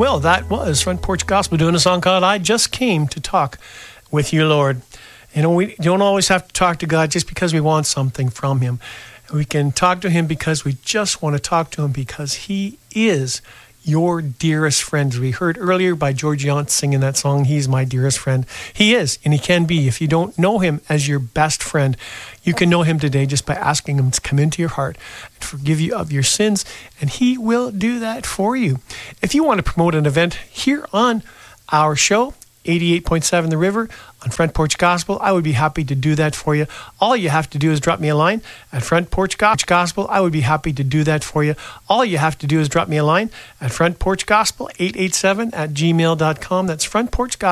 Well, that was Front Porch Gospel doing a song called I Just Came to Talk with You, Lord. You know, we don't always have to talk to God just because we want something from him. We can talk to him because we just want to talk to him because he is your dearest friend. We heard earlier by George Yount singing that song, He's My Dearest Friend. He is, and he can be. If you don't know him as your best friend, you can know him today just by asking him to come into your heart and forgive you of your sins, and he will do that for you. If you want to promote an event here on our show, 88.7 The River on Front Porch Gospel, I would be happy to do that for you. All you have to do is drop me a line at Front Porch Gospel. I would be happy to do that for you. All you have to do is drop me a line at Front Porch Gospel 887 at gmail.com. That's Front Porch Gospel.